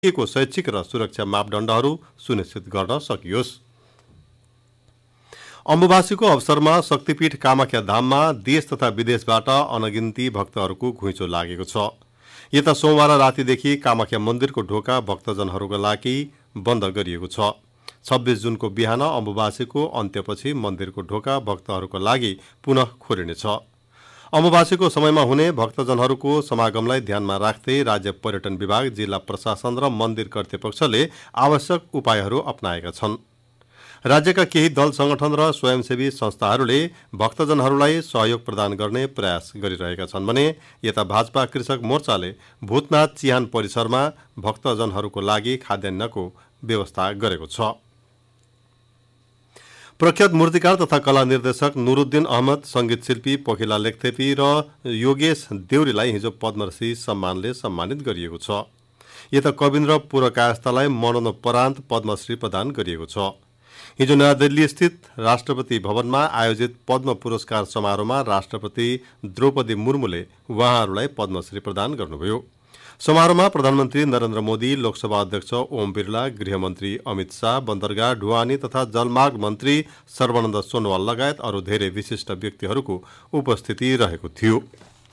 को शैक्षिक र सुरक्षा मापदण्डहरू सुनिश्चित गर्न सकियोस्। अम्बुबासीको अवसरमा शक्तिपीठ कामाख्या धाममा देश तथा विदेशबाट अनगिन्ती भक्तहरूको घुइँचो लागेको छ। यता सोमबार रातिदेखि कामाख्या मन्दिरको ढोका भक्तजनहरूका लागि बन्द गरिएको छ। 26 जुनको बिहान अम्बुबासीको अन्त्यपछि मन्दिरको ढोका भक्तहरूका लागि पुनः खोलिनेछ। अम्बुबासीको समयमा हुने भक्तजनहरूको समागमलाई ध्यानमा राख्दै राज्य पर्यटन विभाग, जिल्ला प्रशासन र मन्दिर कर्तृपक्षले आवश्यक उपायहरू अपनाएका छन्। राज्यका केही दल संगठन र स्वयंसेवी संस्थाहरूले भक्तजनहरूलाई सहयोग प्रदान गर्ने प्रयास गरिरहेका छन् भने यता भाजपा कृषक मोर्चाले भूतनाथ चिहान परिसरमा भक्तजनहरूको लागि खाद्यान्नको व्यवस्था गरेको छ। प्रख्यात मूर्तिकार तथा कला निर्देशक नुरुद्दिन अहमद, संगीत शिल्पी पोखिला लेख्थेपी र योगेश देउरीलाई हिजो पद्मश्री सम्मानले सम्मानित गरिएको छ। यता कविन्द्र पुरकायस्थलाई मरणोपरान्त पद्मश्री प्रदान गरिएको छ। हिजो नयाँ दिल्ली स्थित राष्ट्रपति भवनमा आयोजित पद्म पुरस्कार समारोहमा राष्ट्रपति द्रौपदी मुर्मुले उहाँहरूलाई पद्मश्री प्रदान गर्नुभयो। समारोहमा प्रधानमन्त्री नरेन्द्र मोदी, लोकसभा अध्यक्ष ओम बिरला, गृहमन्त्री अमित शाह, बन्दरगाह, ढुवानी तथा जलमार्ग मन्त्री सर्बानन्द सोनोवाल लगायत अरू धेरै विशिष्ट व्यक्तिहरूको उपस्थिति रहेको थियो।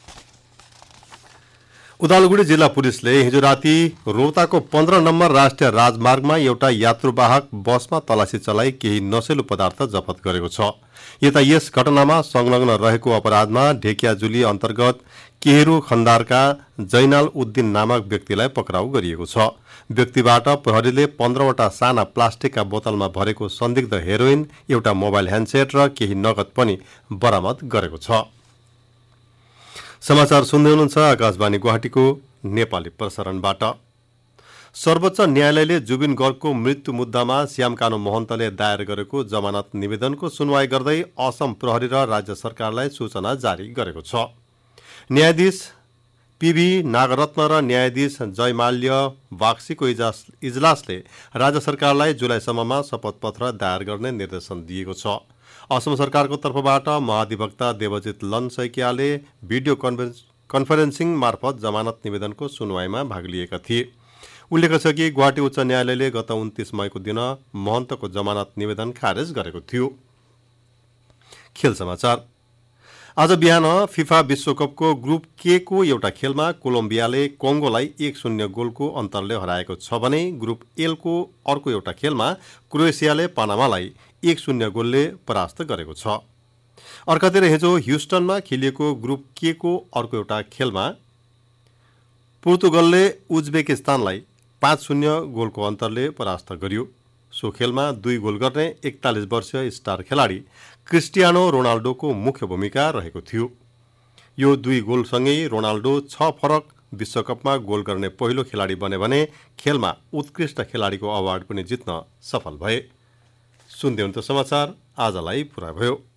उदालगुडी जिल्ला पुलिसले हिजो राति रोहताको 15 नम्बर राष्ट्रिय राजमार्गमा एउटा यात्रुवाहक बसमा तलासी चलाई केही नशेलु पदार्थ जफत गरेको छ। यता यस घटनामा संलग्न रहेको अपराधमा ढेकियाजुली अन्तर्गत केहरू खन्दारका जैनाल उद्दिन नामक व्यक्तिलाई पक्राउ गरिएको छ। व्यक्तिबाट प्रहरीले 15वटा साना प्लास्टिकका बोतलमा भरेको संदिग्ध हेरोइन, एउटा मोबाइल ह्यान्डसेट र केही नगद पनि बरामद गरेको छ। समाचार सुन्दै हुनुहुन्छ आकाशवाणी गुवाहाटीको नेपाली प्रसारणबाट। सर्वोच्च न्यायालयले जुबिन गर्गको मृत्यु मुद्दामा श्यामकानु महन्तले दायर गरेको जमानत निवेदनको सुनवाई गर्दै असम प्रहरी र राज्य सरकारलाई सूचना जारी गरेको छ। न्यायाधीश पीभी नागरत्न र न्यायाधीश जयमाल्य बाग्सीको इजलासले राज्य सरकारलाई जुलाईसम्ममा शपथपत्र दायर गर्ने निर्देशन दिएको छ। असम सरकारको तर्फबाट महाधिवक्ता देवजित लन सैकियाले भिडियो कन्फरेन्सिङ मार्फत जमानत निवेदनको सुनवाईमा भाग लिएका थिए। उल्लेख छ कि गुवाहाटी उच्च न्यायालयले गत 29 मईको दिन महन्तको जमानत निवेदन खारेज गरेको थियो। खेल समाचार। आज बिहान फिफा विश्वकपको ग्रुप के को एउटा खेलमा कोलम्बियाले कङ्गोलाई 1-0 गोलको अन्तरले हराएको छ भने ग्रुप एल को अर्को एउटा खेलमा क्रोएसियाले पनामालाई 1-0 गोलले परास्त गरेको छ। अर्कातिर हिजो ह्युस्टनमा खेलिएको ग्रुप के को अर्को एउटा खेलमा पोर्तुगलले उज्बेकिस्तानलाई 5-0 गोलको अन्तरले परास्त गर्यो। सो खेलमा 2 गोल गर्ने 41 वर्षीय स्टार खेलाडी क्रिस्टियानो रोनाल्डोको मुख्य भूमिका रहेको थियो। यो 2 गोलसँगै रोनाल्डो 6 फरक विश्वकपमा गोल गर्ने पहिलो खेलाडी बने भने खेलमा उत्कृष्ट खेलाडीको अवार्ड पनि जित्न सफल भए। सुन्दै हुनुहुन्छ समाचार। आजलाई पुरा भयो।